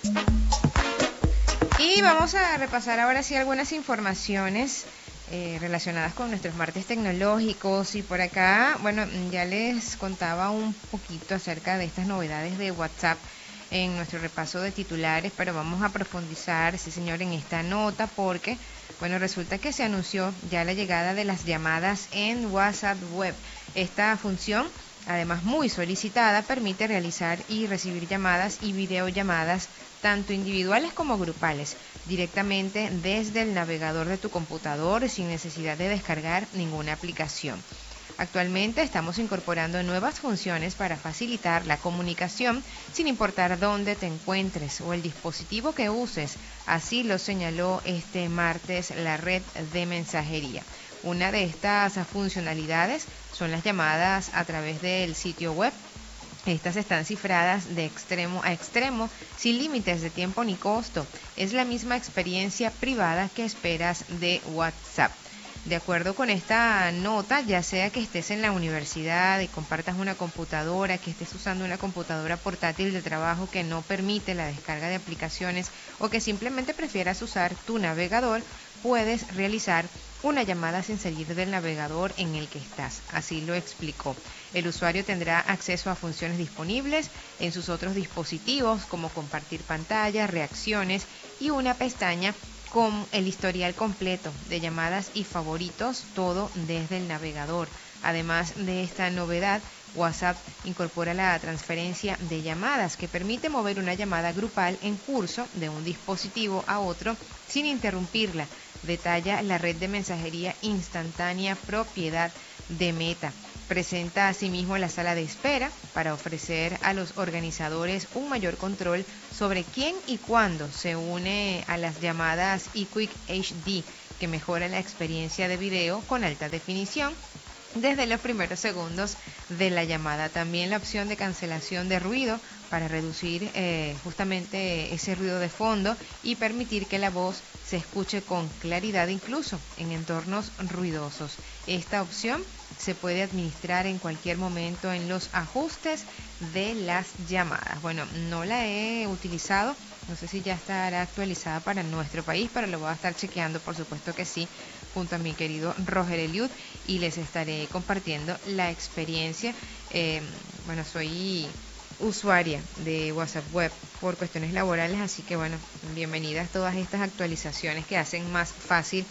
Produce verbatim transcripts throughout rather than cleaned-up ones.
Y vamos a repasar ahora sí algunas informaciones eh, relacionadas con nuestros martes tecnológicos. Y por acá, bueno, ya les contaba un poquito acerca de estas novedades de WhatsApp en nuestro repaso de titulares, pero vamos a profundizar, sí señor, en esta nota porque, bueno, resulta que se anunció ya la llegada de las llamadas en WhatsApp Web. Esta función, además muy solicitada, permite realizar y recibir llamadas y videollamadas tanto individuales como grupales, directamente desde el navegador de tu computador sin necesidad de descargar ninguna aplicación. Actualmente estamos incorporando nuevas funciones para facilitar la comunicación sin importar dónde te encuentres o el dispositivo que uses. Así lo señaló este martes la red de mensajería. Una de estas funcionalidades son las llamadas a través del sitio web. Estas están cifradas de extremo a extremo, sin límites de tiempo ni costo. Es la misma experiencia privada que esperas de WhatsApp. De acuerdo con esta nota, ya sea que estés en la universidad y compartas una computadora, que estés usando una computadora portátil de trabajo que no permite la descarga de aplicaciones o que simplemente prefieras usar tu navegador, puedes realizar una llamada sin salir del navegador en el que estás. Así lo explicó. El usuario tendrá acceso a funciones disponibles en sus otros dispositivos, como compartir pantalla, reacciones y una pestaña con el historial completo de llamadas y favoritos, todo desde el navegador. Además de esta novedad, WhatsApp incorpora la transferencia de llamadas que permite mover una llamada grupal en curso de un dispositivo a otro sin interrumpirla. Detalla la red de mensajería instantánea propiedad de Meta. Presenta asimismo la sala de espera para ofrecer a los organizadores un mayor control sobre quién y cuándo se une a las llamadas eQuick H D, que mejora la experiencia de video con alta definición desde los primeros segundos de la llamada. También la opción de cancelación de ruido para reducir eh, justamente ese ruido de fondo y permitir que la voz se escuche con claridad incluso en entornos ruidosos. Esta opción se puede administrar en cualquier momento en los ajustes de las llamadas. Bueno, no la he utilizado, no sé si ya estará actualizada para nuestro país, pero lo voy a estar chequeando, por supuesto que sí, junto a mi querido Roger Eliud, y les estaré compartiendo la experiencia. Eh, bueno, soy usuaria de WhatsApp Web por cuestiones laborales, así que bueno, bienvenidas todas estas actualizaciones que hacen más fácil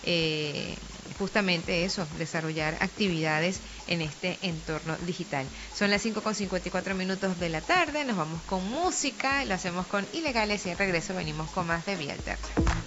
eh, justamente eso, desarrollar actividades en este entorno digital. Son las cinco con cincuenta y cuatro minutos de la tarde, nos vamos con música, lo hacemos con Ilegales y al regreso venimos con más de Vía Alterna.